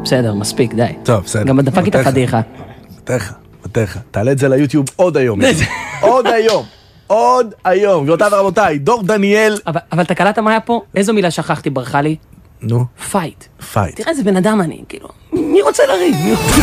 בסדר, מספיק, די. טוב, בסדר. גם דפקתי את הפדיחה. מתך. תעלה את זה ליוטיוב עוד היום. עוד היום. גבירותיי ורבותיי, דור דניאל. אבל אתה קלטת מה היה פה? איזו מילה שכחתי, ברכה לי? נו. פייט. פייט. תראה איזה בן אדם אני, כאילו. מי רוצה לריב?